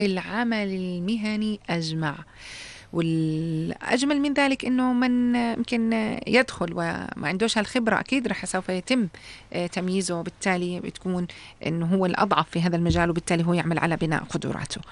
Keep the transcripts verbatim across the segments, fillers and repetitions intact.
العمل المهني أجمع. والأجمل من ذلك أنه من يمكن يدخل وما عندوش هالخبرة أكيد رح سوف يتم تمييزه، وبالتالي بتكون أنه هو الأضعف في هذا المجال، وبالتالي هو يعمل على بناء قدراته.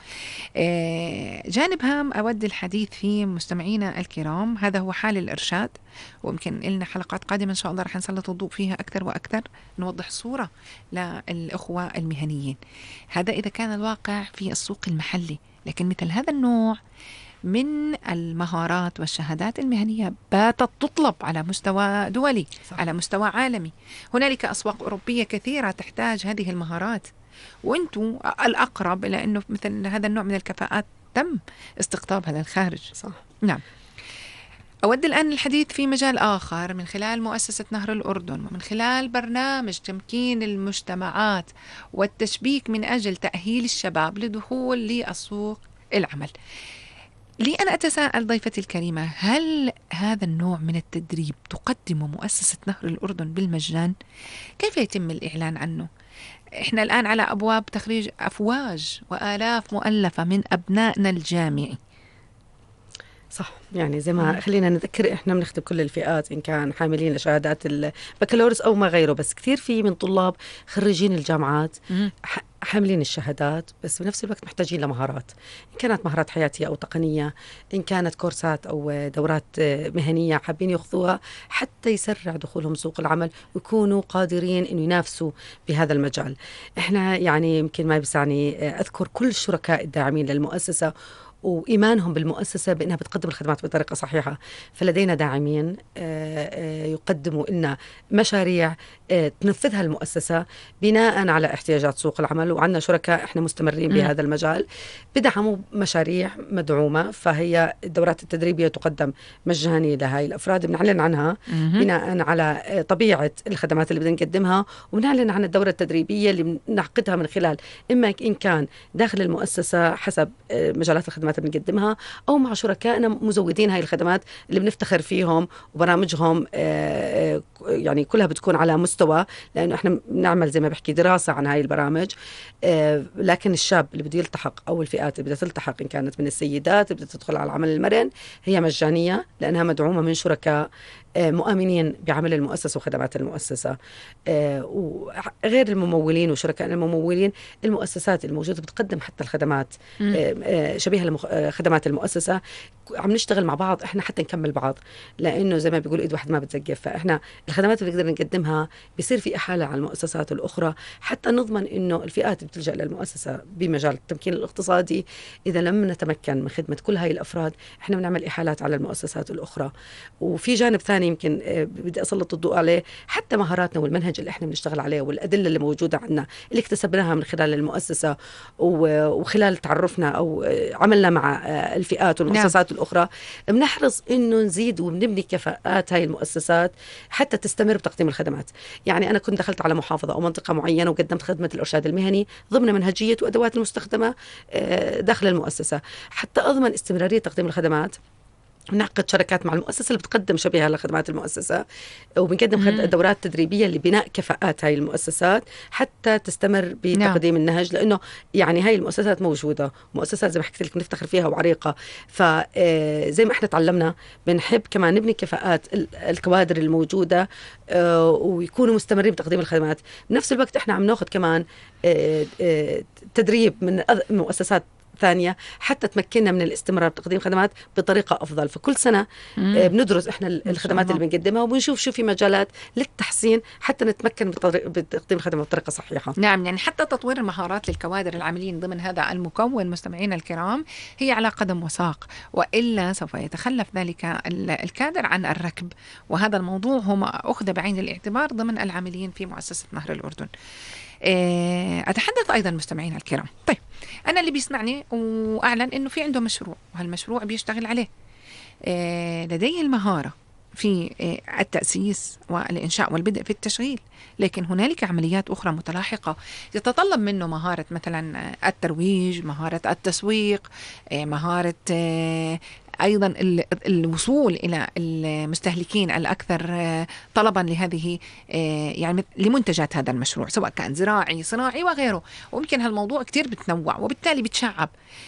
جانب هام أود الحديث فيه مستمعينا الكرام، هذا هو حال الإرشاد، ويمكن لنا حلقات قادمة إن شاء الله رح نسلط الضوء فيها أكثر وأكثر، نوضح صورة للأخوة المهنيين. هذا إذا كان الواقع في السوق المحلي، لكن مثل هذا النوع من المهارات والشهادات المهنية باتت تطلب على مستوى دولي، صح. على مستوى عالمي. هنالك أسواق أوروبية كثيرة تحتاج هذه المهارات، وأنتم الأقرب إلى أنه مثل هذا النوع من الكفاءات تم استقطابها للخارج، صح. نعم. أود الآن الحديث في مجال آخر من خلال مؤسسة نهر الأردن، ومن خلال برنامج تمكين المجتمعات والتشبيك من أجل تأهيل الشباب لدخول للسوق العمل. لي أنا أتساءل ضيفتي الكريمة، هل هذا النوع من التدريب تقدمه مؤسسة نهر الأردن بالمجان؟ كيف يتم الإعلان عنه؟ إحنا الآن على أبواب تخريج أفواج وآلاف مؤلفة من أبنائنا الجامعي. صح، يعني زي ما خلينا نذكر احنا بنخدم كل الفئات، ان كان حاملين لشهادات البكالوريوس او ما غيره، بس كثير في من طلاب خريجين الجامعات حاملين الشهادات، بس بنفس الوقت محتاجين لمهارات، إن كانت مهارات حياتية أو تقنية، إن كانت كورسات أو دورات مهنية حابين يأخذوها حتى يسرع دخولهم سوق العمل ويكونوا قادرين إنه ينافسوا بهذا المجال. إحنا يعني يمكن ما بيسعني أذكر كل الشركاء الداعمين للمؤسسة وإيمانهم بالمؤسسة بأنها بتقدم الخدمات بطريقة صحيحة. فلدينا داعمين يقدموا لنا مشاريع تنفذها المؤسسة بناء على احتياجات سوق العمل، وعندنا شركاء احنا مستمرين بهذا المجال بدعموا مشاريع مدعومة. فهي الدورات التدريبية تقدم مجاني لهاي الأفراد، بنعلن عنها بناء على طبيعة الخدمات اللي بدنا نقدمها، وبنعلن عن الدورة التدريبية اللي بنعقدها من خلال إما إن كان داخل المؤسسة حسب مجالات الخدمات اللي بنقدمها، أو مع شركائنا مزودين هاي الخدمات اللي بنفتخر فيهم، وبرامجهم يعني كلها بتكون على مستوى، لأنه إحنا بنعمل زي ما بحكي دراسة عن هاي البرامج. لكن الشاب اللي بده يلتحق أو الفئات اللي بدها تلتحق، إن كانت من السيدات اللي بدها تدخل على العمل المرن، هي مجانية لأنها مدعومة من شركاء مؤمنين بعمل المؤسسة وخدمات المؤسسة. وغير الممولين وشركاء الممولين، المؤسسات الموجودة بتقدم حتى الخدمات شبيهة لخدمات المؤسسة. عم نشتغل مع بعض احنا حتى نكمل بعض، لأنه زي ما بيقول إيد واحد ما بتزقف. فإحنا الخدمات اللي نقدر نقدمها بيصير في إحالة على المؤسسات الأخرى، حتى نضمن إنه الفئات اللي بتلجأ للمؤسسة بمجال التمكين الاقتصادي، إذا لم نتمكن من خدمة كل هاي الأفراد احنا بنعمل إحالات على المؤسسات الأخرى. وفي جانب ثاني يمكن بدي أسلط الضوء عليه، حتى مهاراتنا والمنهج اللي احنا بنشتغل عليه والأدلة اللي موجودة عنا اللي اكتسبناها من خلال المؤسسة وخلال تعرفنا أو عملنا مع الفئات والمؤسسات نعم. الأخرى، بنحرص إنه نزيد وبنبني كفاءات هاي المؤسسات حتى تستمر بتقديم الخدمات. يعني أنا كنت دخلت على محافظة أو منطقة معينة وقدمت خدمة الإرشاد المهني ضمن منهجية وأدوات المستخدمة داخل المؤسسة، حتى أضمن استمرارية تقديم الخدمات. نعقد شركات مع المؤسسة اللي بتقدم شبيهة لخدمات المؤسسة، وبنقدم دورات تدريبية لبناء كفاءات هاي المؤسسات حتى تستمر بتقديم نعم. النهج، لأنه يعني هاي المؤسسات موجودة، مؤسسات زي ما حكيت لك نفتخر فيها وعريقة. فزي ما احنا تعلمنا بنحب كمان نبني كفاءات الكوادر الموجودة ويكونوا مستمرين بتقديم الخدمات. بنفس الوقت احنا عم ناخذ كمان تدريب من مؤسسات ثانية حتى تمكننا من الاستمرار بتقديم خدمات بطريقة أفضل. فكل سنة مم. بندرس إحنا الخدمات اللي بنقدمها وبنشوف شو في مجالات للتحسين حتى نتمكن بتقديم الخدمات بطريقة صحيحة. نعم، يعني حتى تطوير المهارات للكوادر العاملين ضمن هذا المكون مستمعين الكرام هي على قدم وساق، وإلا سوف يتخلف ذلك الكادر عن الركب، وهذا الموضوع هو أخذ بعين الاعتبار ضمن العاملين في مؤسسة نهر الأردن. أتحدث أيضا مستمعين الكرام، طيب أنا اللي بيسمعني وأعلن أنه في عنده مشروع وهالمشروع بيشتغل عليه، لديه المهارة في التأسيس والإنشاء والبدء في التشغيل، لكن هنالك عمليات أخرى متلاحقة تتطلب منه مهارة مثلا الترويج، مهارة التسويق، مهارة أيضا ال- الوصول إلى المستهلكين الأكثر آه، طلبا لهذه آه، يعني لمنتجات هذا المشروع، سواء كان زراعي صناعي وغيره. وممكن هالموضوع كتير بتنوع وبالتالي بتشعب.